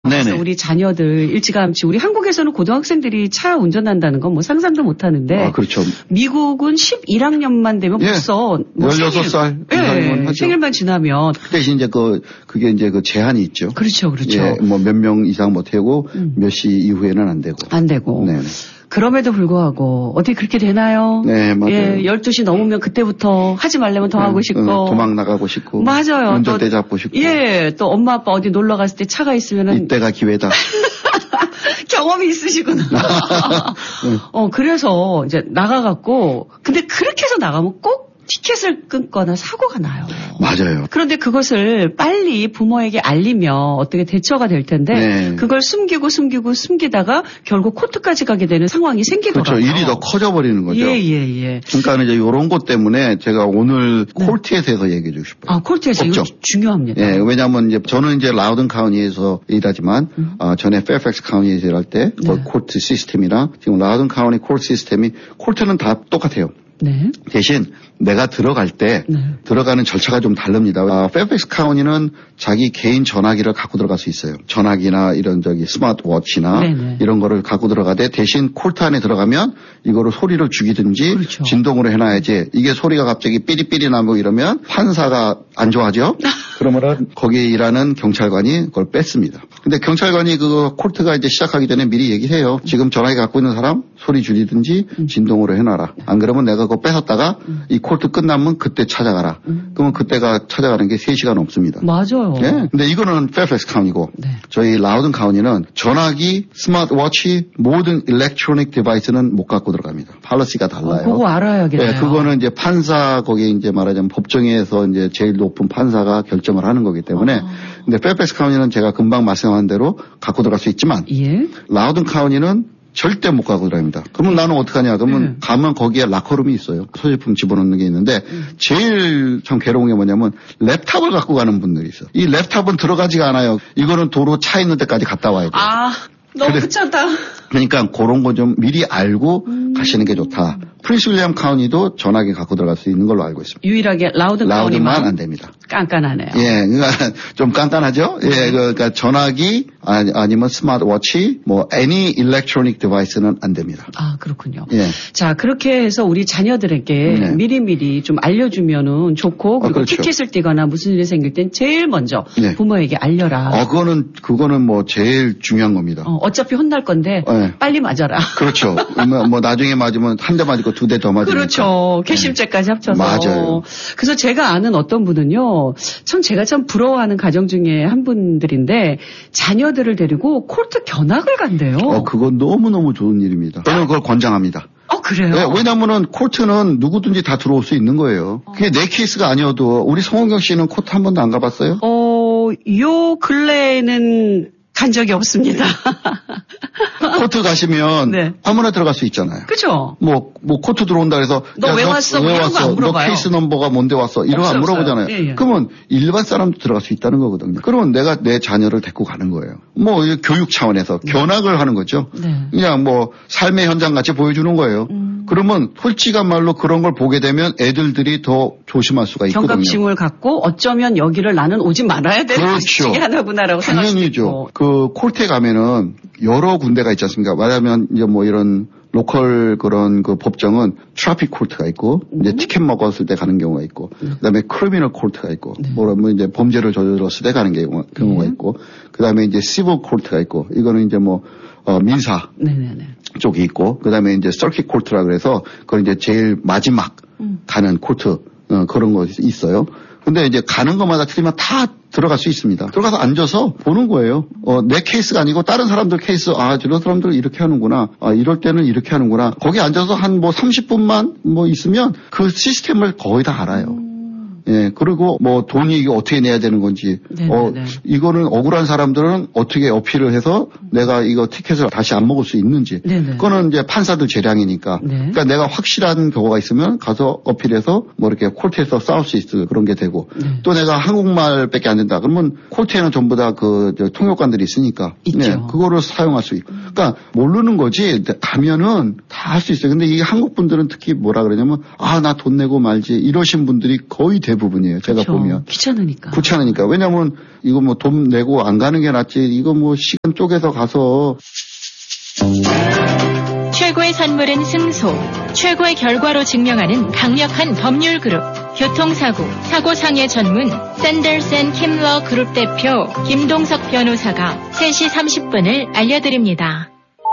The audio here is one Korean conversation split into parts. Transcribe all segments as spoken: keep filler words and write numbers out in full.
그래서 우리 자녀들 일찌감치 우리 한국에서는 고등학생들이 차 운전한다는 건 뭐 상상도 못 하는데. 아, 그렇죠. 미국은 십일 학년만 되면 예. 벌써 뭐 열여섯 살 생일, 예. 생일만 지나면. 그 대신 이제 그, 그게 이제 그 제한이 있죠. 그렇죠, 그렇죠. 예, 뭐 몇 명 이상 못 하고 음. 몇 시 이후에는 안 되고. 안 되고. 네. 그럼에도 불구하고 어떻게 그렇게 되나요? 네, 맞아요. 예, 열두 시 넘으면 그때부터 하지 말려면 더 네, 하고 싶고. 어, 도망 나가고 싶고. 맞아요. 운전대 잡고 싶고. 예, 또 엄마 아빠 어디 놀러 갔을 때 차가 있으면은. 이때가 기회다. 경험이 있으시구나. 네. 어, 그래서 이제 나가갖고, 근데 그렇게 해서 나가면 꼭 티켓을 끊거나 사고가 나요. 맞아요. 그런데 그것을 빨리 부모에게 알리면 어떻게 대처가 될 텐데 네. 그걸 숨기고 숨기고 숨기다가 결국 코트까지 가게 되는 상황이 생기더라고요. 그렇죠. 일이 더 커져버리는 거죠. 예, 예, 예. 그러니까 이제 이런 것 때문에 제가 오늘 네. 콜트에 대해서 얘기해 주고 싶어요. 아, 콜트에서 이거 중요합니다. 예, 왜냐하면 이제 저는 이제 라우든 카운티에서 일하지만 음. 어, 전에 페어팩스 카운티에서 일할 때 네. 콜트 시스템이랑 지금 라우든 카운티 콜트 시스템이 콜트는 다 똑같아요. 네. 대신 내가 들어갈 때 네. 들어가는 절차가 좀 다릅니다. 아, 페어팩스 카운티는 자기 개인 전화기를 갖고 들어갈 수 있어요. 전화기나 이런 저기 스마트워치나 네네. 이런 거를 갖고 들어가되 대신 콜트 안에 들어가면 이거를 소리를 죽이든지 그렇죠. 진동으로 해놔야지 이게 소리가 갑자기 삐리삐리 나고 이러면 판사가 안 좋아하죠. 그러면은 거기에 일하는 경찰관이 그걸 뺐습니다. 근데 경찰관이 그 콜트가 이제 시작하기 전에 미리 얘기해요. 지금 전화기 갖고 있는 사람 소리 줄이든지 음. 진동으로 해놔라. 안 그러면 내가 그거 뺏었다가 음. 이 콜트 끝나면 그때 찾아가라. 음. 그러면 그때가 찾아가는 게 세 시간 없습니다. 맞아요. 예. 근데 이거는 페어팩스 카운티고 네. 저희 라우든 카운티는 전화기, 스마트워치, 모든 일렉트로닉 디바이스는 못 갖고 들어갑니다. 팔러시가 달라요. 어, 그거 알아야겠네요. 예, 그거는 이제 판사 거기 이제 말하자면 법정에서 이제 제일 높은 판사가 결정을 하는 거기 때문에 아. 근데 페어팩스 카운티는 제가 금방 말씀한 대로 갖고 들어갈 수 있지만 예? 라우든 카운티는 절대 못 가고 들어갑니다. 그러면 나는 어떡하냐. 그러면 음. 가면 거기에 락커룸이 있어요. 소지품 집어넣는 게 있는데 음. 제일 참 괴로운 게 뭐냐면 랩탑을 갖고 가는 분들이 있어요. 이 랩탑은 들어가지가 않아요. 이거는 도로 차 있는 데까지 갔다 와야 돼요. 아, 너무 그래, 귀찮다. 그러니까 그런 거 좀 미리 알고 음. 가시는 게 좋다. 프린스 윌리엄 카운티도 전화기 갖고 들어갈 수 있는 걸로 알고 있습니다. 유일하게 라우든 라우드만 안 됩니다. 깐깐하네요. 예, 그러니까 좀 깐깐하죠. 예, 그러니까 전화기 아니, 아니면 스마트워치, 뭐 any electronic device는 안 됩니다. 아, 그렇군요. 예. 자, 그렇게 해서 우리 자녀들에게 네. 미리미리 좀 알려주면은 좋고 그리고 어, 그렇죠. 티켓을 띄거나 무슨 일이 생길 땐 제일 먼저 네. 부모에게 알려라. 어, 그거는 그거는 뭐 제일 중요한 겁니다. 어, 어차피 혼날 건데 네. 빨리 맞아라. 그렇죠. 뭐, 뭐 나중에 맞으면 한 대 맞고 두 대 더 맞으니까. 그렇죠. 괘씸죄까지 합쳐서. 맞아요. 그래서 제가 아는 어떤 분은요. 참 제가 참 부러워하는 가정 중에 한 분들인데 자녀들을 데리고 콜트 견학을 간대요. 어, 그건 너무너무 좋은 일입니다. 저는 그걸 권장합니다. 어, 그래요? 네, 왜냐면은 콜트는 누구든지 다 들어올 수 있는 거예요. 그게 내 케이스가 아니어도 우리 송은경 씨는 콜트 한 번도 안 가봤어요? 어, 요 근래에는 간 적이 없습니다. 코트 가시면 네. 아무나 들어갈 수 있잖아요. 그죠? 뭐, 뭐 코트 들어온다 그래서 너 왜 왔어? 왜 왔어? 왔어? 너 케이스 넘버가 뭔데 왔어? 이런 거 안 물어보잖아요. 예, 예. 그러면 일반 사람도 들어갈 수 있다는 거거든요. 그러면 내가 내 자녀를 데리고 가는 거예요. 뭐 교육 차원에서 네. 견학을 하는 거죠. 네. 그냥 뭐 삶의 현장 같이 보여주는 거예요. 음. 그러면 솔직한 말로 그런 걸 보게 되면 애들들이 더 조심할 수가 있거든요. 경각심을 갖고 어쩌면 여기를 나는 오지 말아야 되는 그렇죠. 것이 중에 하나구나라고 당연히죠. 그 콜트에 가면은 여러 군데가 있지 않습니까? 말하면 이제 뭐 이런 로컬 그런 그 법정은 트래픽 콜트가 있고 음. 이제 티켓 먹었을 때 가는 경우가 있고 음. 그다음에 크리미널 콜트가 있고 네. 뭐라면 이제 범죄를 저질렀을 때 가는 경우가, 경우가 네. 있고 그다음에 이제 시블 콜트가 있고 이거는 이제 뭐 어, 민사 네네네. 쪽이 있고 그다음에 이제 서킷 콜트라 그래서 그건 이제 제일 마지막 음. 가는 콜트 어, 그런 거 있어요. 근데 이제 가는 것마다 틀리면 다 들어갈 수 있습니다. 들어가서 앉아서 보는 거예요. 어, 내 케이스가 아니고 다른 사람들 케이스, 아, 저런 사람들 이렇게 하는구나. 아, 이럴 때는 이렇게 하는구나. 거기 앉아서 한 뭐 삼십 분만 뭐 있으면 그 시스템을 거의 다 알아요. 음. 예, 그리고 뭐 돈이 이게 어떻게 내야 되는 건지, 네네네. 어, 이거는 억울한 사람들은 어떻게 어필을 해서 내가 이거 티켓을 다시 안 먹을 수 있는지. 네네. 그거는 이제 판사들 재량이니까. 네. 그러니까 내가 확실한 경우가 있으면 가서 어필해서 뭐 이렇게 콜트에서 싸울 수 있을 그런 게 되고. 네. 또 내가 한국말밖에 안 된다. 그러면 콜트에는 전부 다 그 통역관들이 있으니까. 있죠. 네, 그거를 사용할 수 있고. 그러니까 모르는 거지 가면은 다 할 수 있어요. 근데 이 한국 분들은 특히 뭐라 그러냐면 아, 나 돈 내고 말지 이러신 분들이 거의 대부분 부분이에요. 제가 그렇죠. 보면. 귀찮으니까. 귀찮으니까. 왜냐면 이거 뭐 돈 내고 안 가는 게 낫지. 이거 뭐 시간 쪼개서 가서. 최고의 선물은 승소. 최고의 결과로 증명하는 강력한 법률 그룹. 교통사고, 사고상해 전문 샌더스 앤 킴러 그룹 대표 김동석 변호사가 세 시 삼십 분을 알려드립니다.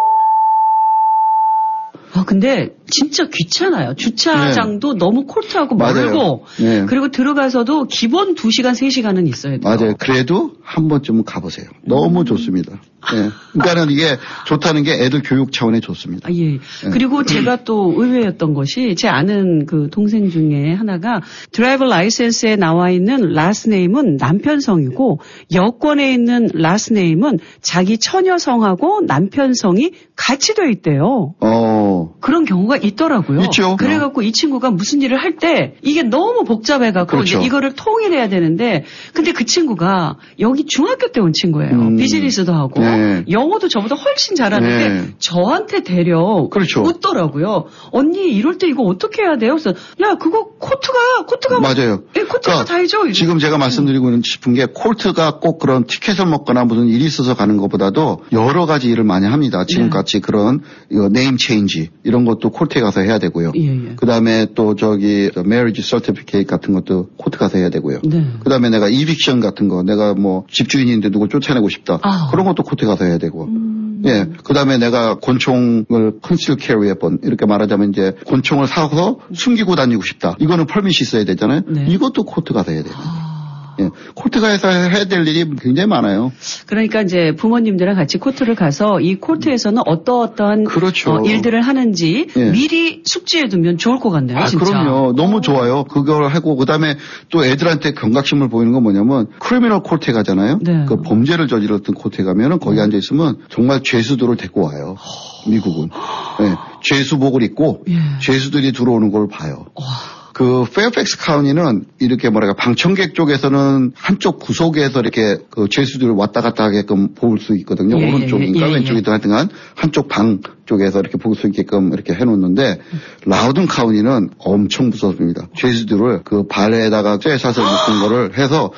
아, 근데 진짜 귀찮아요. 주차장도 네. 너무 콜트하고 멀고 네. 그리고 들어가서도 기본 두 시간, 세 시간은 있어야 돼요. 맞아요. 그래도 한 번쯤은 가보세요. 너무 음. 좋습니다. 네. 그러니까는 이게 좋다는 게 애들 교육 차원에 좋습니다. 아, 예. 네. 그리고 제가 또 의외였던 것이 제 아는 그 동생 중에 하나가 드라이버 라이센스에 나와 있는 라스트 네임은 남편 성이고 여권에 있는 라스트 네임은 자기 처녀 성하고 남편 성이 같이 돼 있대요. 어. 그런 경우가 있더라고요. 있죠. 그래갖고 이 친구가 무슨 일을 할 때 이게 너무 복잡해갖고 그렇죠. 이제 이거를 통일해야 되는데 근데 그 친구가 여기 중학교 때 온 친구예요. 음. 비즈니스도 하고 네. 영어도 저보다 훨씬 잘하는데 네. 저한테 대려 그렇죠. 웃더라고요. 언니 이럴 때 이거 어떻게 해야 돼요? 그래서 야 그거 코트가 코트가 맞아요. 예, 코트가 그러니까 다이죠. 지금 제가 말씀드리고 싶은 게 콜트가 꼭 그런 티켓을 먹거나 무슨 일이 있어서 가는 것보다도 여러 가지 일을 많이 합니다. 지금같이 네. 그런 네임 체인지 이런 것도 콜트에 가서 해야 되고요. 예, 예. 그다음에 또 저기 메리지 서티피케이트 같은 것도 콜트 가서 해야 되고요. 네. 그다음에 내가 이빅션 같은 거 내가 뭐 집주인인데 누굴 쫓아내고 싶다. 아. 그런 것도 콜트 가서 해야 되고. 음. 예. 그다음에 내가 권총을 컨실 캐리 웨폰 이렇게 말하자면 이제 권총을 사서 숨기고 다니고 싶다. 이거는 펄밋이 있어야 되잖아요. 네. 이것도 콜트 가서 해야 돼요. 아. 예, 코트가에서 해야 될 일이 굉장히 많아요. 그러니까 이제 부모님들랑 같이 코트를 가서 이 코트에서는 어떠어떠한 그렇죠. 어, 일들을 하는지 예. 미리 숙지해두면 좋을 것 같네요. 아, 진짜. 그럼요. 너무 좋아요. 그걸 하고 그다음에 또 애들한테 경각심을 보이는 건 뭐냐면 크리미널 코트에 가잖아요. 네. 그 범죄를 저질렀던 코트에 가면은 거기 앉아 있으면 정말 죄수들을 데리고 와요. 미국은. 예, 죄수복을 입고 예. 죄수들이 들어오는 걸 봐요. 와. 그 페어팩스 카운티는 이렇게 뭐랄까 방청객 쪽에서는 한쪽 구석에서 이렇게 그 죄수들을 왔다 갔다 하게끔 볼 수 있거든요. 예, 오른쪽인가 예, 예, 왼쪽이든 하여튼간 한쪽 방 쪽에서 이렇게 볼 수 있게끔 이렇게 해놓는데 라우든 카운티는 엄청 무섭습니다. 죄수들을 그 발에다가 쇠샷을 묶은 거를 해서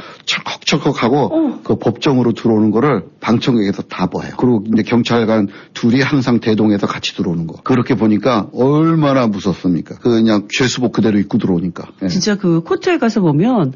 철컥철컥하고 어. 그 법정으로 들어오는 거를 방청객에서 다 봐요. 그리고 이제 경찰관 둘이 항상 대동해서 같이 들어오는 거. 그렇게 보니까 얼마나 무섭습니까? 그 그냥 죄수복 그대로 입고 들어오니까. 예. 진짜 그 코트에 가서 보면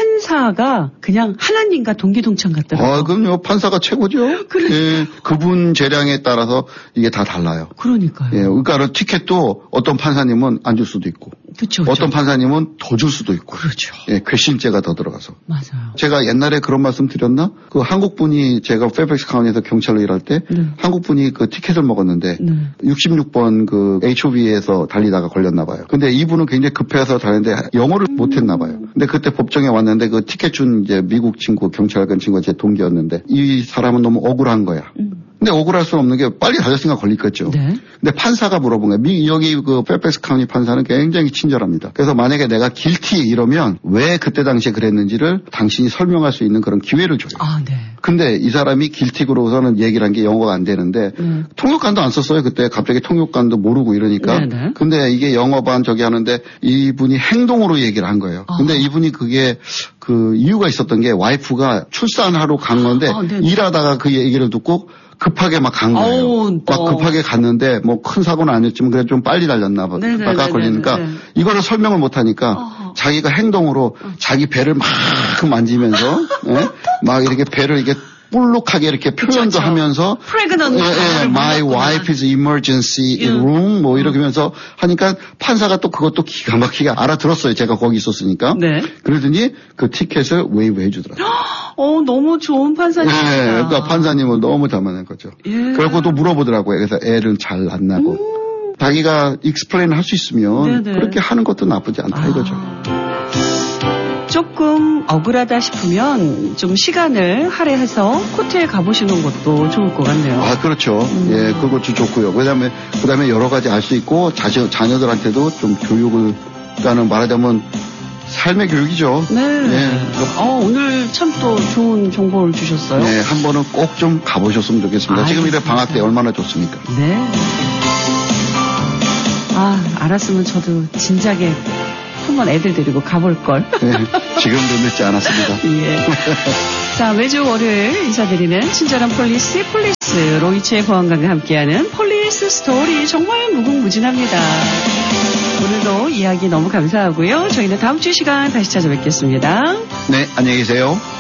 판사가 그냥 하나님과 동기동창 같더라고요. 아, 그럼요. 판사가 최고죠. 그래. 예, 그분 재량에 따라서 이게 다 달라요. 그러니까요. 예, 그러니까 티켓도 어떤 판사님은 안 줄 수도 있고, 그쵸, 그쵸. 어떤 판사님은 더 줄 수도 있고, 그렇죠. 예, 괘씸죄가 더 들어가서. 맞아요. 제가 옛날에 그런 말씀 드렸나? 그 한국 분이 제가 페어팩스 카운티에서 경찰로 일할 때 네. 한국 분이 그 티켓을 먹었는데 네. 육십육 번 그 에이치오비에서 달리다가 걸렸나 봐요. 근데 이분은 굉장히 급해서 달렸는데 영어를 음. 못했나 봐요. 근데 그때 법정에 왔는데 그 티켓 준 이제 미국 친구 경찰관 친구가 제 동기였는데 이 사람은 너무 억울한 거야. 음. 근데 억울할 수 없는 게 빨리 달렸으니까 걸리겠죠. 네. 근데 판사가 물어본 거예요. 미, 여기 그 페어팩스 카운티 판사는 굉장히 친절합니다. 그래서 만약에 내가 길티 이러면 왜 그때 당시에 그랬는지를 당신이 설명할 수 있는 그런 기회를 줘요. 아, 네. 근데 이 사람이 길티그로서는 얘기를 한 게 영어가 안 되는데 음. 통역관도 안 썼어요. 그때 갑자기 통역관도 모르고 이러니까. 네네. 근데 이게 영어반 저기 하는데 이분이 행동으로 얘기를 한 거예요. 아. 근데 이분이 그게 그 이유가 있었던 게 와이프가 출산하러 간 건데 아, 일하다가 그 얘기를 듣고 급하게 막 간 거예요. 아우, 막 급하게 갔는데 뭐 큰 사고는 아니었지만 그래도 좀 빨리 달렸나 봐. 아까 걸리니까 이거를 설명을 못 하니까 어허. 자기가 행동으로 어. 자기 배를 막 만지면서 예? 막 이렇게 배를 이렇게 볼록하게 이렇게 표현도 그쵸, 하면서 프레그넌트 예, 예, My wife is emergency in room 뭐 이렇게 하면서 하니까 판사가 또 그것도 기가 막히게 알아들었어요. 제가 거기 있었으니까. 네. 그러더니 그 티켓을 웨이브 해주더라고요. 어, 너무 좋은 판사님이다. 네, 그러니까 판사님은 너무 잘만한 거죠. 예. 그리고 또 물어보더라고요. 그래서 애를 잘 안 낳고 음. 자기가 익스플레인 할 수 있으면 네네. 그렇게 하는 것도 나쁘지 않다 아. 이거죠. 조금 억울하다 싶으면 좀 시간을 할애해서 코트에 가보시는 것도 좋을 것 같네요. 아, 그렇죠. 음. 예, 그것도 좋고요. 그다음에 그다음에 여러 가지 알 수 있고 자녀 자녀들한테도 좀 교육을, 그러니까는 말하자면 삶의 교육이죠. 네. 예. 어, 오늘 참 또 좋은 정보를 주셨어요. 네, 한 번은 꼭 좀 가보셨으면 좋겠습니다. 아, 지금 이래 방학 때 얼마나 좋습니까? 네. 아, 알았으면 저도 진작에 한번 애들 데리고 가볼 걸. 네, 지금도 늦지 않았습니다. 예. 자, 매주 월요일 인사드리는 친절한 폴리스 폴리스 로이치의 보안관과 함께하는 폴리스 스토리 정말 무궁무진합니다. 오늘도 이야기 너무 감사하고요. 저희는 다음 주 시간 다시 찾아뵙겠습니다. 네, 안녕히 계세요.